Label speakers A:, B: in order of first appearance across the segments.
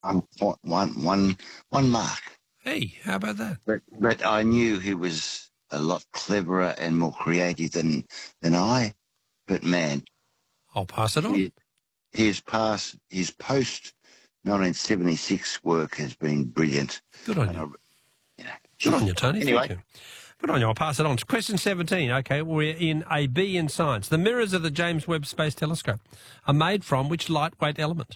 A: one mark.
B: Hey, how about that?
A: But I knew he was a lot cleverer and more creative than I. But man,
B: I'll pass it on.
A: his post 1976 work has been brilliant.
B: Good on you.
A: Yeah.
B: Good on you, Tony.
A: Anyway.
B: Thank you. Good on you. I'll pass it on. Question 17. Okay, we're in a B in science. The mirrors of the James Webb Space Telescope are made from which lightweight element?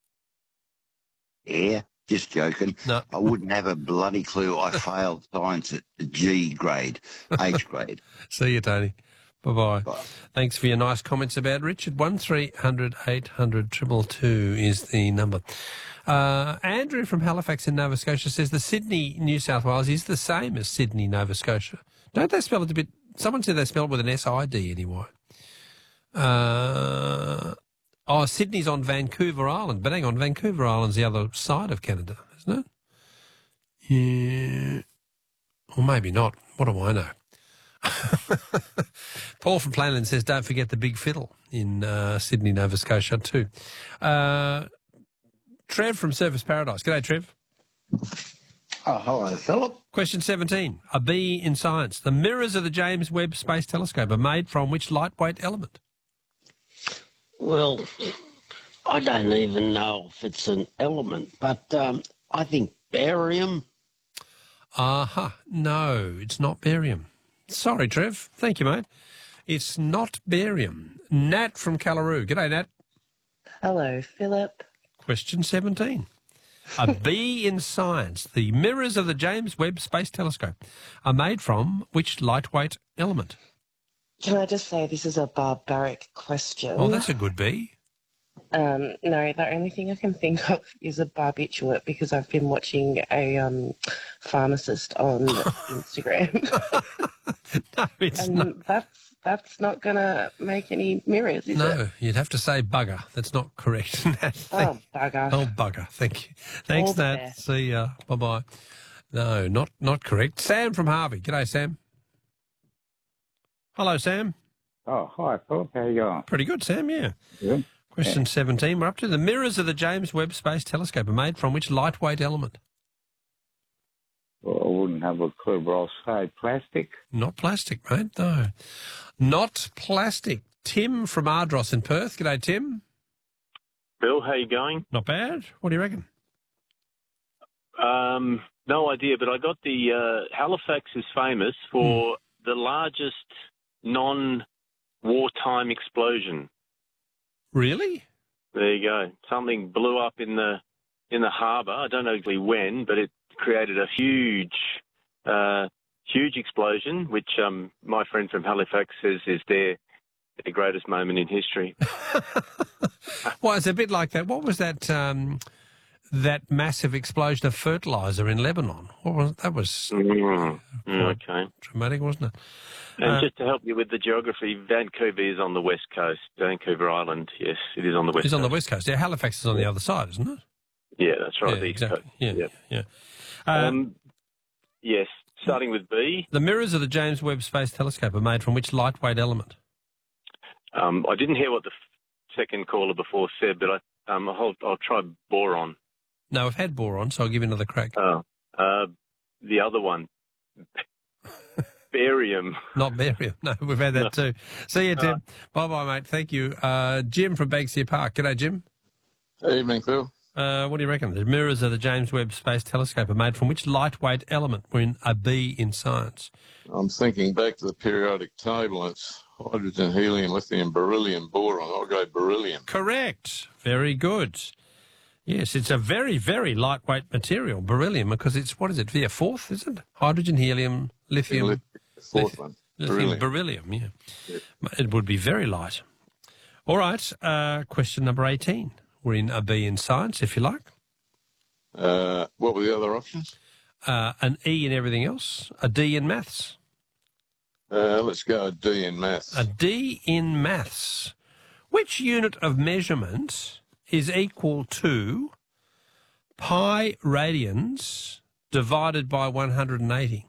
A: Yeah, just joking.
B: No.
A: I wouldn't have a bloody clue. I failed science at the G grade, H grade.
B: See you, Tony. Bye-bye.
A: Bye.
B: Thanks for your nice comments about Richard. 1300 800 222 is the number. Andrew from Halifax in Nova Scotia says the Sydney, New South Wales is the same as Sydney, Nova Scotia. Don't they spell it a bit... Someone said they spell it with an S-I-D anyway. Sydney's on Vancouver Island. But hang on, Vancouver Island's the other side of Canada, isn't it? Yeah. Or maybe not. What do I know? Paul from Planland says, don't forget the Big Fiddle in Sydney, Nova Scotia too. Trev from Surfers Paradise. G'day, Trev.
C: Oh, hello, Philip.
B: Question 17. A B in science. The mirrors of the James Webb Space Telescope are made from which lightweight element?
C: Well, I don't even know if it's an element, but I think barium.
B: No, it's not barium. Sorry, Trev. Thank you, mate. It's not barium. Nat from Callaroo. G'day, Nat.
D: Hello, Philip.
B: Question 17. A B in science. The mirrors of the James Webb Space Telescope are made from which lightweight element?
D: Can I just say this is a barbaric question?
B: Oh, that's a good B.
D: No, the only thing I can think of is a barbiturate because I've been watching a pharmacist on Instagram.
B: No, it's not.
D: That's not going to make any mirrors, is it?
B: No, you'd have to say bugger. That's not correct.
D: Oh, bugger.
B: Oh, bugger. Thank you. Thanks, Nat.
D: Best.
B: See ya. Bye-bye. No, not correct. Sam from Harvey. G'day, Sam. Hello, Sam.
E: Oh, hi, Philip. How you going?
B: Pretty good, Sam, yeah.
E: Good.
B: Question 17. We're up to the mirrors of the James Webb Space Telescope are made from which lightweight element?
E: Well, I wouldn't have a clue, but I'll say plastic.
B: Not plastic, mate, no. Not plastic. Tim from Ardross in Perth. G'day, Tim.
F: Bill, how you going?
B: Not bad. What do you reckon?
F: No idea, but I got the Halifax is famous for the largest non-wartime explosion.
B: Really?
F: There you go. Something blew up in the harbour. I don't know exactly when, but it created a huge explosion, which my friend from Halifax says is their greatest moment in history.
B: Well, it's a bit like that. What was that? That massive explosion of fertiliser in Lebanon. What was that? Was
F: okay.
B: Dramatic, wasn't it?
F: And just to help you with the geography, Vancouver is on the west coast. Vancouver Island, yes, it is on the west coast.
B: It's on the west coast. Yeah, Halifax is on the other side, isn't it?
F: Yeah, that's right.
B: Yeah,
F: the east
B: exactly.
F: coast.
B: Yeah.
F: Yes, starting with B.
B: The mirrors of the James Webb Space Telescope are made from which lightweight element?
F: I didn't hear what the second caller before said, but I'll try boron.
B: No, we've had boron, so I'll give you another crack.
F: The other one, barium.
B: Not barium. No, we've had that too. See you, Tim. Bye-bye, mate. Thank you. Jim from Banksia Park. G'day, Jim.
G: Evening, Phil.
B: What do you reckon? The mirrors of the James Webb Space Telescope are made from which lightweight element? We're in a B in science.
G: I'm thinking back to the periodic table. It's hydrogen, helium, lithium, beryllium, boron. I'll go beryllium.
B: Correct. Very good. Yes, it's a very, very lightweight material, beryllium, because it's, what is it, the fourth, is it? Hydrogen, helium, lithium.
G: Fourth one.
B: Beryllium, yeah. It would be very light. All right, question number 18. We're in a B in science, if you like.
G: What were the other options?
B: An E in everything else, a D in maths.
G: Let's go a D in maths.
B: A D in maths. Which unit of measurement is equal to pi radians divided by 180?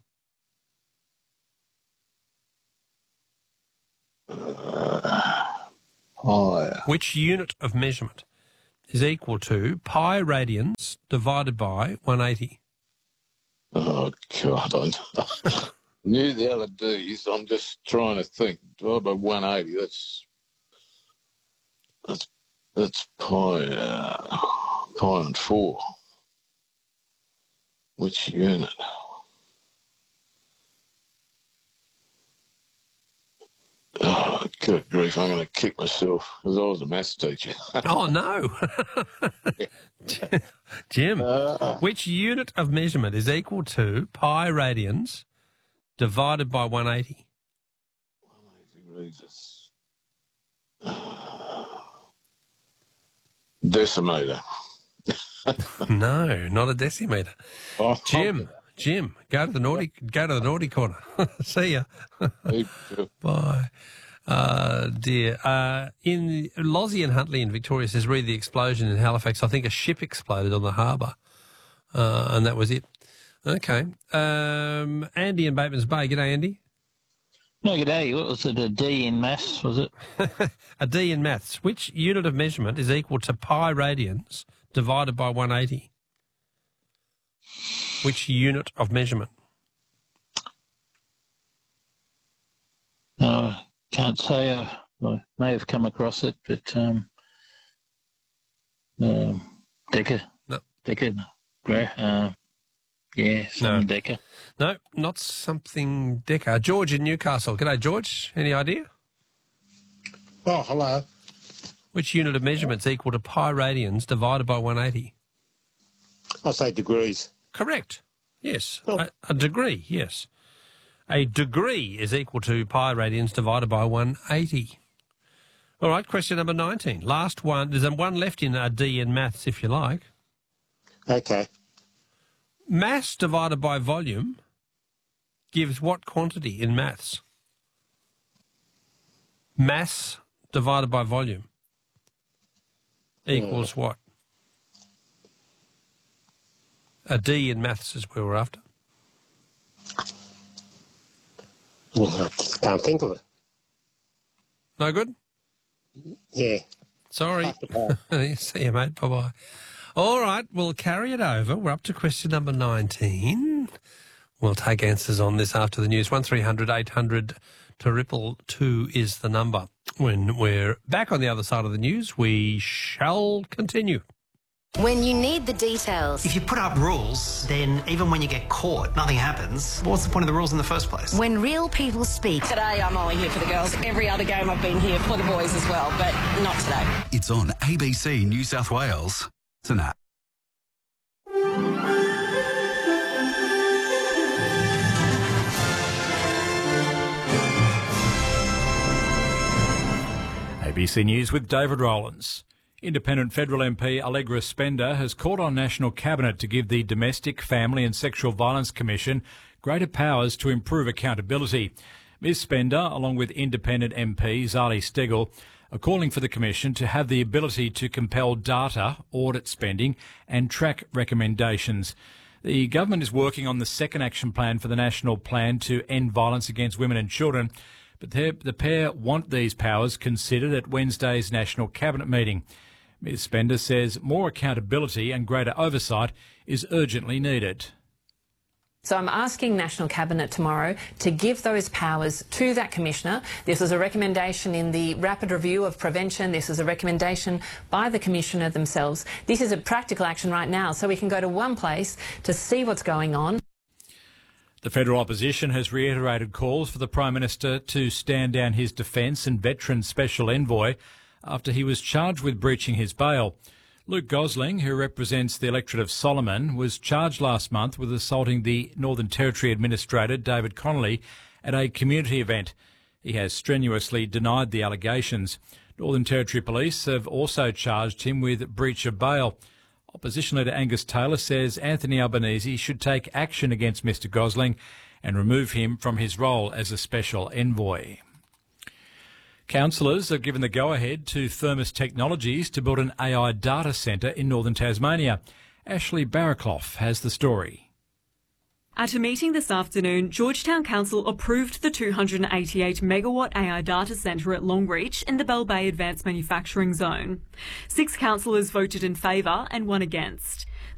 G: Pi.
B: Which unit of measurement is equal to pi radians divided by 180.
G: Oh, God, I knew the other D's. I'm just trying to think. Divided by 180, that's pi and 4. Which unit? Oh, good grief, I'm going to kick myself because I was a maths teacher.
B: Oh, no. Jim, which unit of measurement is equal to pi radians divided by 180?
G: 180 degrees. Decimeter.
B: No, not a decimeter.
G: Oh,
B: Jim, go to the naughty corner. See ya. Bye. Dear. In Lozzie and Huntley in Victoria says, read the explosion in Halifax. I think a ship exploded on the harbour, and that was it. Okay. Andy in Bateman's Bay. G'day, Andy.
H: No, g'day. What was it, a D in maths, was it?
B: A D in maths. Which unit of measurement is equal to pi radians divided by 180? Which unit of measurement?
H: No, can't say. I may have come across it, but Deca.
B: No.
H: Deca. Yeah, something Deca.
B: No, not something Deca. George in Newcastle. G'day, George. Any idea?
I: Oh, hello.
B: Which unit of measurement's equal to pi radians divided by 180?
I: I'll say degrees.
B: Correct. Yes.
I: Oh.
B: A degree, yes. A degree is equal to pi radians divided by 180. All right, question number 19. Last one. There's one left in a D in maths, if you like.
I: Okay.
B: Mass divided by volume gives what quantity in maths? Mass divided by volume equals what? A D in maths is where we're after.
I: I can't think of it.
B: No good?
I: Yeah.
B: Sorry. See you, mate. Bye-bye. All right, we'll carry it over. We're up to question number 19. We'll take answers on this after the news. 1300 800 222 is the number. When we're back on the other side of the news, we shall continue.
J: When you need the details.
K: If you put up rules, then even when you get caught, nothing happens. What's the point of the rules in the first place?
J: When real people speak.
L: Today I'm only here for the girls. Every other game I've been here for the boys as well, but not today.
M: It's on ABC New South Wales tonight.
N: ABC News with David Rowlands. Independent federal MP Allegra Spender has called on National Cabinet to give the Domestic, Family and Sexual Violence Commission greater powers to improve accountability. Ms Spender, along with independent MP Zali Steggall, are calling for the Commission to have the ability to compel data, audit spending and track recommendations. The government is working on the second action plan for the National Plan to End Violence Against Women and Children, but the pair want these powers considered at Wednesday's National Cabinet meeting. Ms Spender says more accountability and greater oversight is urgently needed.
O: So I'm asking National Cabinet tomorrow to give those powers to that Commissioner. This is a recommendation in the rapid review of prevention. This is a recommendation by the Commissioner themselves. This is a practical action right now, so we can go to one place to see what's going on.
N: The federal opposition has reiterated calls for the Prime Minister to stand down his Defence and Veterans Special Envoy after he was charged with breaching his bail. Luke Gosling, who represents the electorate of Solomon, was charged last month with assaulting the Northern Territory Administrator, David Connolly, at a community event. He has strenuously denied the allegations. Northern Territory Police have also charged him with breach of bail. Opposition leader Angus Taylor says Anthony Albanese should take action against Mr Gosling and remove him from his role as a special envoy. Councillors have given the go-ahead to Thermos Technologies to build an AI data centre in northern Tasmania. Ashley Barraclough has the story.
P: At a meeting this afternoon, Georgetown Council approved the 288-megawatt AI data centre at Longreach in the Bell Bay Advanced Manufacturing Zone. 6 councillors voted in favour and 1 against.